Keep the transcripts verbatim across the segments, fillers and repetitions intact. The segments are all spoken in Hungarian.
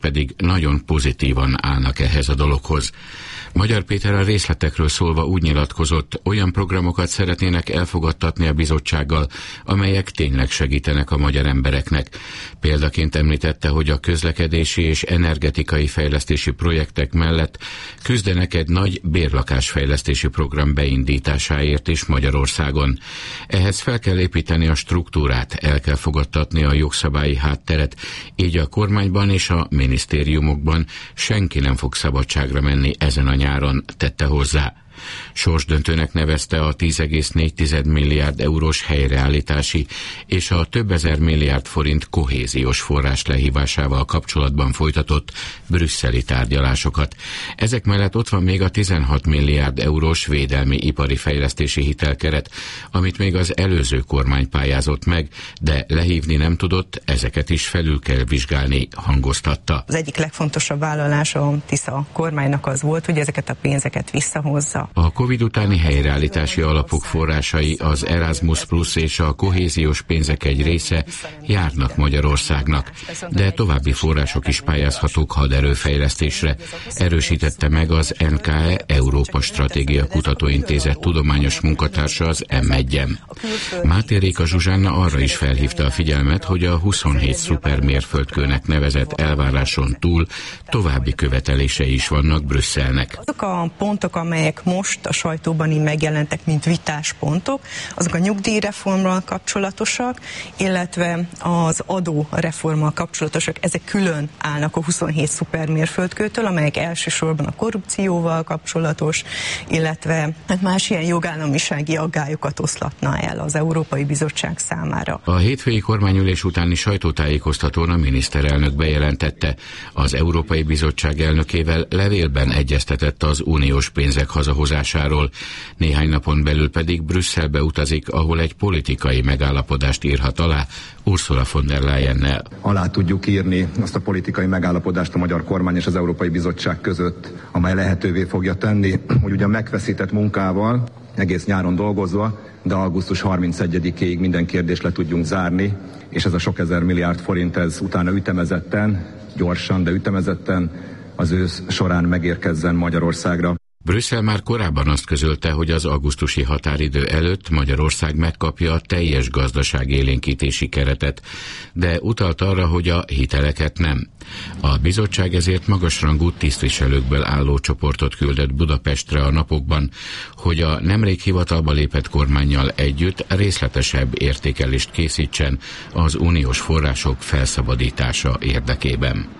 pedig nagyon pozitívan állnak ehhez a dologhoz. Magyar Péter a részletekről szólva úgy nyilatkozott, olyan programokat szeretnének elfogadtatni a bizottsággal, amelyek tényleg segítenek a magyar embereknek. Példaként említette, hogy a közlekedési és energetikai fejlesztési projektek mellett küzdenek egy nagy bérlakásfejlesztési program beindításáért is Magyarországon. Ehhez fel kell építeni a struktúrát, el kell fogadtatni a jogszabályi hátteret, így a kormányban és a minisztériumokban senki nem fog szabadságra menni ezen a nyáron, tette hozzá. Sorsdöntőnek nevezte a tíz egész négy milliárd eurós helyreállítási és a több ezer milliárd forint kohéziós forrás lehívásával kapcsolatban folytatott brüsszeli tárgyalásokat. Ezek mellett ott van még a tizenhat milliárd eurós védelmi ipari fejlesztési hitelkeret, amit még az előző kormány pályázott meg, de lehívni nem tudott, ezeket is felül kell vizsgálni, hangoztatta. Az egyik legfontosabb vállalás a Tisza kormánynak az volt, hogy ezeket a pénzeket visszahozza. A Covid utáni helyreállítási alapok forrásai, az Erasmus Plus és a kohéziós pénzek egy része járnak Magyarországnak, de további források is pályázhatók haderőfejlesztésre, erősítette meg az en ká e Európa Stratégia Kutatóintézet tudományos munkatársa az em egyen. Máté Réka Zsuzsánna arra is felhívta a figyelmet, hogy a huszonhét szupermérföldkőnek nevezett elváráson túl további követelései is vannak Brüsszelnek. Azok a pontok, amelyek most a sajtóban így megjelentek, mint vitáspontok, azok a nyugdíjreformmal kapcsolatosak, illetve az adóreformmal kapcsolatosak, ezek külön állnak a huszonhét szupermérföldkőtől, amelyek elsősorban a korrupcióval kapcsolatos, illetve más ilyen jogállamisági aggályokat oszlatna el az Európai Bizottság számára. A hétfői kormányülés utáni sajtótájékoztatón a miniszterelnök bejelentette, az Európai Bizottság elnökével levélben egyeztetett az uniós pénzek hazahozásáról, néhány napon belül pedig Brüsszelbe utazik, ahol egy politikai megállapodást írhat alá Ursula von der Leyennel. Alá tudjuk írni azt a politikai megállapodást a magyar kormány és az Európai Bizottság között, amely lehetővé fogja tenni, hogy ugyan megfeszített munkával, egész nyáron dolgozva, de augusztus harmincegyedikéig minden kérdést le tudjunk zárni, és ez a sok ezer milliárd forint ez utána ütemezetten, gyorsan, de ütemezetten az ősz során megérkezzen Magyarországra. Brüsszel már korábban azt közölte, hogy az augusztusi határidő előtt Magyarország megkapja a teljes gazdaságélénkítési keretet, de utalt arra, hogy a hiteleket nem. A bizottság ezért magasrangú tisztviselőkből álló csoportot küldött Budapestre a napokban, hogy a nemrég hivatalba lépett kormánnyal együtt részletesebb értékelést készítsen az uniós források felszabadítása érdekében.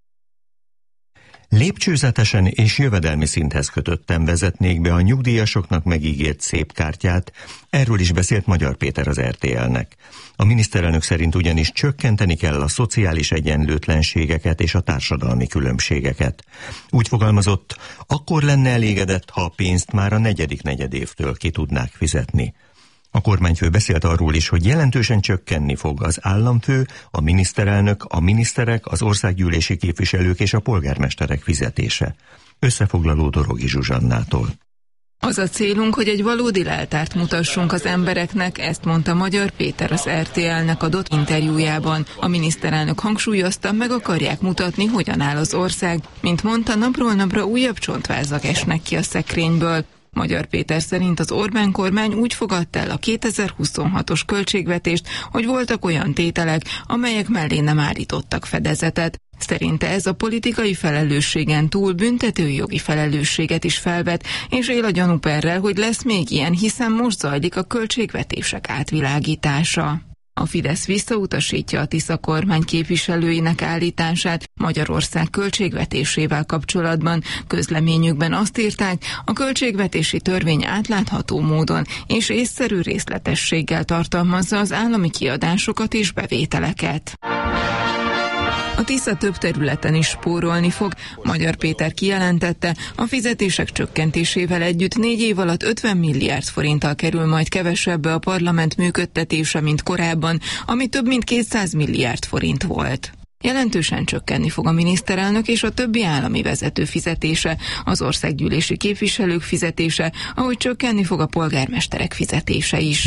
Lépcsőzetesen és jövedelmi szinthez kötötten vezetnék be a nyugdíjasoknak megígért szép kártyát, erről is beszélt Magyar Péter az er té el-nek. A miniszterelnök szerint ugyanis csökkenteni kell a szociális egyenlőtlenségeket és a társadalmi különbségeket. Úgy fogalmazott, akkor lenne elégedett, ha a pénzt már a negyedik negyedévtől ki tudnák fizetni. A kormányfő beszélt arról is, hogy jelentősen csökkenni fog az államfő, a miniszterelnök, a miniszterek, az országgyűlési képviselők és a polgármesterek fizetése. Összefoglaló Dorogi Zsuzsannától. Az a célunk, hogy egy valódi leltárt mutassunk az embereknek, ezt mondta Magyar Péter az er té el-nek adott interjújában. A miniszterelnök hangsúlyozta, meg akarják mutatni, hogyan áll az ország. Mint mondta, napról napra újabb csontvázak esnek ki a szekrényből. Magyar Péter szerint az Orbán kormány úgy fogadta el a kétezer-huszonhatos költségvetést, hogy voltak olyan tételek, amelyek mellé nem állítottak fedezetet. Szerinte ez a politikai felelősségen túl büntetőjogi felelősséget is felvet, és él a gyanúperrel, hogy lesz még ilyen, hiszen most zajlik a költségvetések átvilágítása. A Fidesz visszautasítja a Tisza kormány képviselőinek állítását Magyarország költségvetésével kapcsolatban. Közleményükben azt írták, a költségvetési törvény átlátható módon és észszerű részletességgel tartalmazza az állami kiadásokat és bevételeket. A Tisza több területen is spórolni fog. Magyar Péter kijelentette, a fizetések csökkentésével együtt négy év alatt ötven milliárd forinttal kerül majd kevesebbe a parlament működtetése, mint korábban, ami több mint kétszáz milliárd forint volt. Jelentősen csökkenni fog a miniszterelnök és a többi állami vezető fizetése, az országgyűlési képviselők fizetése, ahogy csökkenni fog a polgármesterek fizetése is.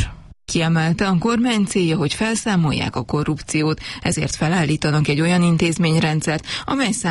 Kiemelte, a kormány célja, hogy felszámolják a korrupciót, ezért felállítanak egy olyan intézményrendszert, amely